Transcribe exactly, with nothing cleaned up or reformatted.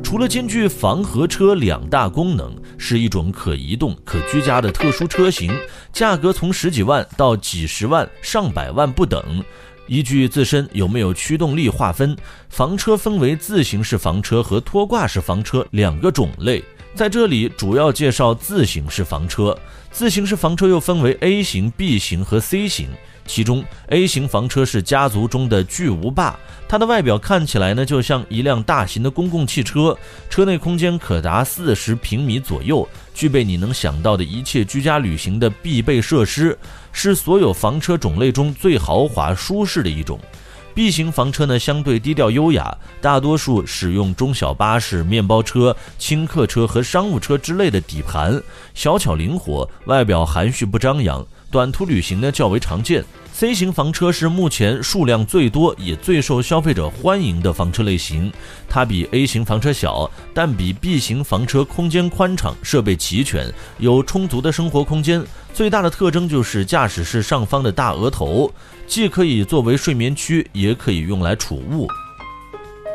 除了兼具房和车两大功能，是一种可移动、可居家的特殊车型，价格从十几万到几十万、上百万不等。依据自身有没有驱动力划分，房车分为自行式房车和拖挂式房车两个种类。在这里主要介绍自行式房车。自行式房车又分为 A 型、B 型和 C 型，其中 A 型房车是家族中的巨无霸，它的外表看起来呢就像一辆大型的公共汽车，车内空间可达四十平米左右，具备你能想到的一切居家旅行的必备设施，是所有房车种类中最豪华舒适的一种。B 型房车呢相对低调优雅，大多数使用中小巴士、面包车、轻客车和商务车之类的底盘，小巧灵活，外表含蓄不张扬，短途旅行呢较为常见。C 型房车是目前数量最多也最受消费者欢迎的房车类型，它比 A 型房车小，但比 B 型房车空间宽敞，设备齐全，有充足的生活空间。最大的特征就是驾驶室上方的大额头，既可以作为睡眠区，也可以用来储物。